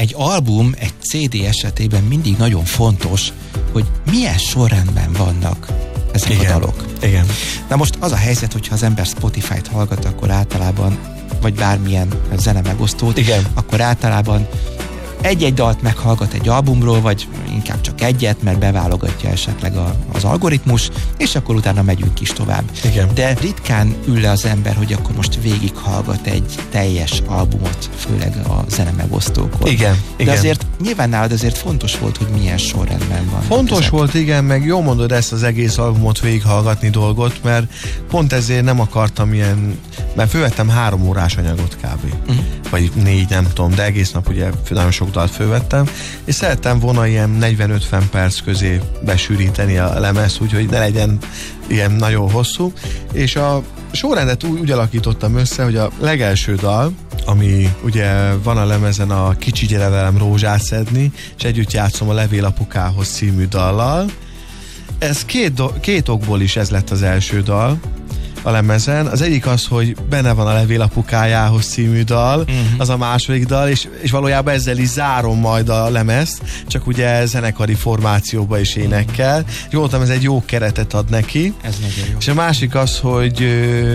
egy album, egy CD esetében mindig nagyon fontos, hogy milyen sorrendben vannak ezek a dalok. Igen. Na most az a helyzet, hogyha az ember Spotify-t hallgat, akkor általában, vagy bármilyen zenemegosztót, akkor általában egy-egy dalt meghallgat egy albumról, vagy inkább csak egyet, mert beválogatja esetleg az algoritmus, és akkor utána megyünk is tovább. Igen. De ritkán ül le az ember, hogy akkor most végighallgat egy teljes albumot, főleg a zenemegosztókon. Igen. De azért nyilván nálad azért fontos volt, hogy milyen sorrendben van. Fontos ezek. volt, igen, meg jó mondod ezt az egész albumot végighallgatni dolgot, mert pont ezért nem akartam ilyen, mert fölvettem 3 órás anyagot kb. Vagy 4, nem tudom, de egész nap ugye nagyon sok dalt fölvettem, és szerettem volna ilyen 40-50 perc közé besűríteni a lemezt, úgyhogy ne legyen ilyen nagyon hosszú, és a sorrendet úgy alakítottam össze, hogy a legelső dal, ami ugye van a lemezen, a Kicsi gyere velem rózsát szedni, és együtt játszom a Levél apukához című dallal. Ez két okból is ez lett az első dal a lemezen. Az egyik az, hogy benne van a Levél apukájához című dal, az a második dal, és valójában ezzel is zárom majd a lemezt, csak ugye zenekari formációba is énekkel. Gondoltam, ez egy jó keretet ad neki. Ez nagyon jó. És a másik az, hogy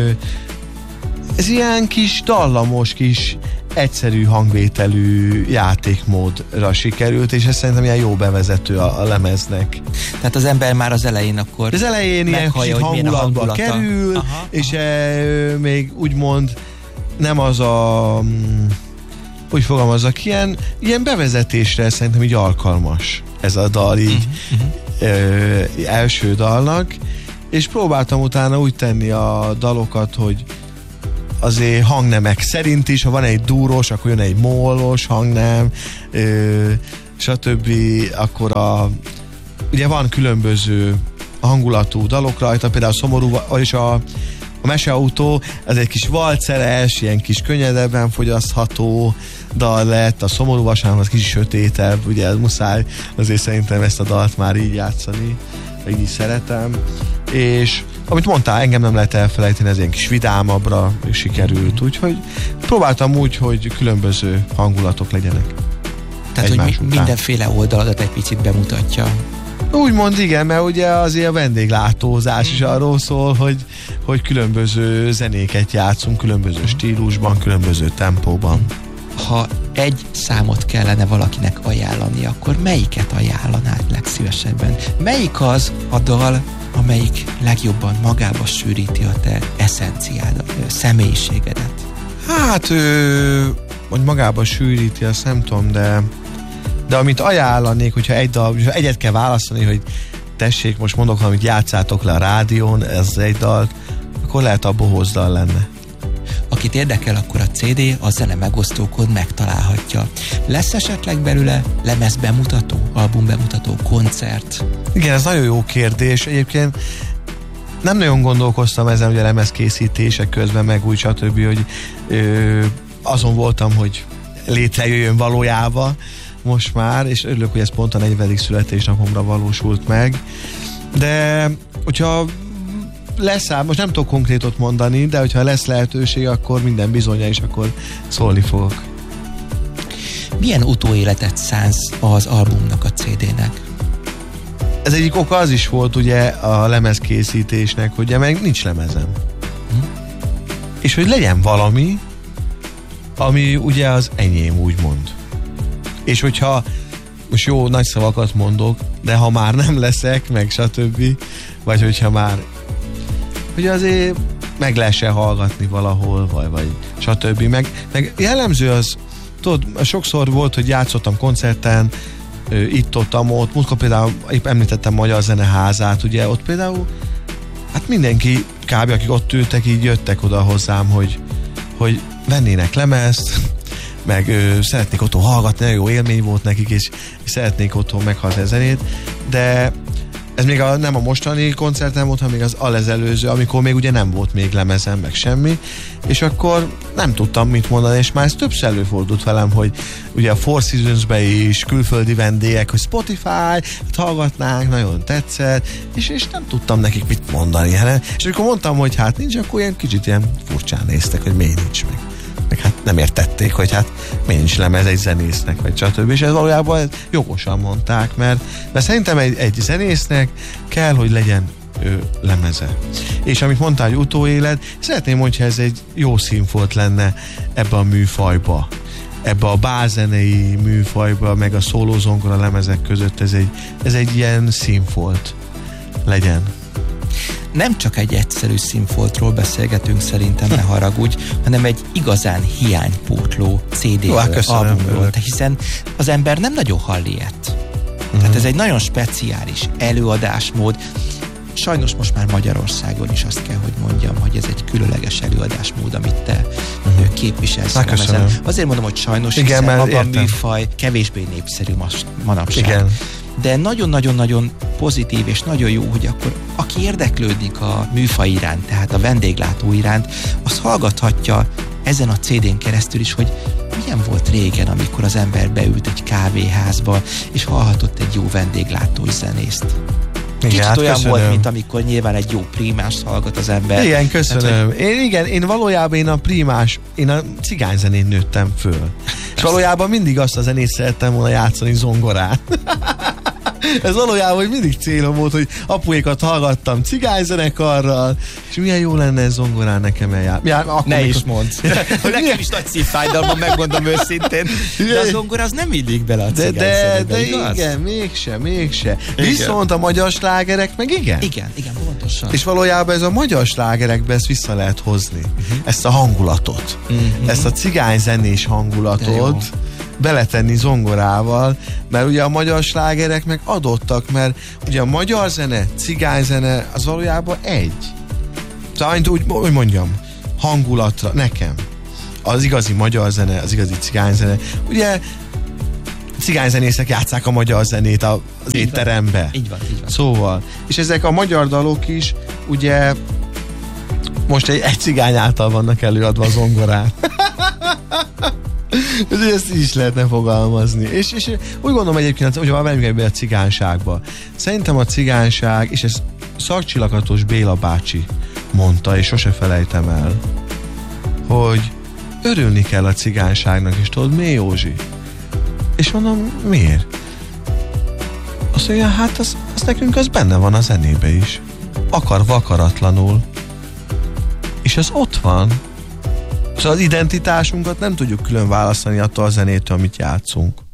ez ilyen kis dallamos, kis egyszerű hangvételű játékmódra sikerült, és ez szerintem ilyen jó bevezető a lemeznek. Tehát az ember már az elején akkor az elején ilyen kicsit hangulatba kerül, és még úgymond nem az a úgy fogalmazzak, ilyen bevezetésre szerintem így alkalmas ez a dal így első dalnak, és próbáltam utána úgy tenni a dalokat, hogy azért hangnemek szerint is, ha van egy dúros, akkor jön egy mollos hangnem, stb. Akkor ugye van különböző hangulatú dalok rajta, például a szomorú, és a Meseautó, ez egy kis valceres, ilyen kis könnyedebben fogyasztható dal lett, a Szomorú vasárnap az kis sötétebb, ugye muszáj azért szerintem ezt a dalt már így játszani, így szeretem, és amit mondtál, engem nem lehet elfelejteni, ez ilyen kis vidámabbra sikerült, úgyhogy próbáltam úgy, hogy különböző hangulatok legyenek. Tehát, hogy mindenféle oldaladat egy picit bemutatja. Úgymond igen, mert ugye azért a vendéglátózás is arról szól, hogy különböző zenéket játszunk, különböző stílusban, különböző tempóban. Ha egy számot kellene valakinek ajánlani, akkor melyiket ajánlanád legszívesebben? Melyik az a dal, amelyik legjobban magába sűríti a te eszenciádat, személyiségedet? Hát, hogy magába sűríti, azt nem tudom, de amit ajánlanék, hogyha egyet kell választani, hogy tessék, most mondok valamit, játszátok le a rádión, ez egy dal, akkor lehet a Bohóc dal lenne. Akit érdekel, akkor a CD a zene megosztókon megtalálhatja. Lesz esetleg belőle lemezbemutató, albumbemutató, koncert? Igen, ez nagyon jó kérdés. Egyébként nem nagyon gondolkoztam ezen, hogy a lemezkészítések közben meg úgy stb., hogy azon voltam, hogy létrejöjjön valójában most már, és örülök, hogy ez pont a 40. születésnapomra valósult meg. De hogyha lesz, most nem tudok konkrétot mondani, de hogyha lesz lehetőség, akkor minden bizonnyal is akkor szólni fogok. Milyen utóéletet szánsz az albumnak, a CD-nek? Ez egyik oka az is volt ugye a lemezkészítésnek, hogy ugye meg nincs lemezem. És hogy legyen valami, ami ugye az enyém, úgymond. És hogyha most jó, nagy szavakat mondok, de ha már nem leszek, meg stb., vagy hogyha már hogy azért meg lehessen hallgatni valahol, vagy stb. Meg jellemző az, tudod, sokszor volt, hogy játszottam koncerten, itt-ott, múltkor például említettem Magyar Zeneházát, ugye ott például hát mindenki kb. Akik ott ültek, így jöttek oda hozzám, hogy vennének lemezt, meg szeretnék otthon hallgatni, nagyon jó élmény volt nekik, és szeretnék otthon meghallgatni a zenét, de ez még nem a mostani koncertem volt, hanem még az előző, amikor még ugye nem volt még lemezem, meg semmi, és akkor nem tudtam mit mondani, és már ez többször előfordult velem, hogy ugye a Four Seasons-be is külföldi vendégek, hogy Spotify, hallgatnánk, nagyon tetszett, és nem tudtam nekik mit mondani. És amikor mondtam, hogy hát nincs, akkor ilyen kicsit ilyen furcsán néztek, hogy miért nincs meg. meg hát nem értették, hogy hát miért nincs lemez egy zenésznek, vagy stb. És ez valójában jogosan mondták, mert szerintem egy zenésznek kell, hogy legyen lemeze. És amit mondtál, hogy utóélet, szeretném, hogyha ez egy jó színfolt lenne ebbe a műfajba. Ebbe a bálzenei műfajba, meg a szólózongora lemezek között ez egy ilyen színfolt legyen. Nem csak egy egyszerű színfoltról beszélgetünk, szerintem, ne haragudj, hanem egy igazán hiánypótló CD-ről, albumról, hiszen az ember nem nagyon hall ilyet. Tehát ez egy nagyon speciális előadásmód. Sajnos most már Magyarországon is azt kell, hogy mondjam, hogy ez egy különleges előadásmód, amit te képviselsz. Azért mondom, hogy sajnos, igen, hiszen maga a műfaj kevésbé népszerű manapság. Igen. De nagyon-nagyon-nagyon pozitív és nagyon jó, hogy akkor aki érdeklődik a műfaj iránt, tehát a vendéglátó iránt, az hallgathatja ezen a CD-n keresztül is, hogy milyen volt régen, amikor az ember beült egy kávéházba, és hallhatott egy jó vendéglátós zenészt. Kicsit hát olyan köszönöm. Volt, mint amikor nyilván egy jó prímást hallgat az ember. Igen, köszönöm. Tehát, én valójában én a cigányzenén nőttem föl. És valójában mindig azt a zenét szerettem volna játszani zongorán. Ez valójában hogy mindig célom volt, hogy apuékat hallgattam cigányzenekarral, és milyen jó lenne ez zongorán nekem eljátszani. Ne is mondd. Nekem is nagy szívfájdalmam, megmondom őszintén. De a zongora az nem illik bele a cigányzenébe, de igen, mégse. Viszont a magyar slágerek meg igen. Igen, pontosan. És valójában ez a magyar slágerekbe ezt vissza lehet hozni. Ezt a hangulatot. Ezt a cigányzenés hangulatot beletenni zongorával, mert ugye a magyar slágerek meg adottak, mert ugye a magyar zene, cigányzene az valójában egy. Szóval úgy mondjam, hangulatra nekem az igazi magyar zene, az igazi cigányzene, ugye cigányzenészek játsszák a magyar zenét az étterembe. Így van. Szóval, és ezek a magyar dalok is ugye most egy cigány által vannak előadva a zongorán. Ezt is lehetne fogalmazni. És úgy gondolom egyébként, hogy már velünk ebben a cigányságba. Szerintem a cigányság, és ez Szakcsillakatos Béla bácsi mondta, és sose felejtem el, hogy örülni kell a cigányságnak, és tudod, mi Józsi? És mondom, miért? Azt mondja, hát az nekünk az benne van a zenébe is. Akarva akaratlanul. És ez ott van. Szóval az identitásunkat nem tudjuk külön választani attól a zenétől, amit játszunk.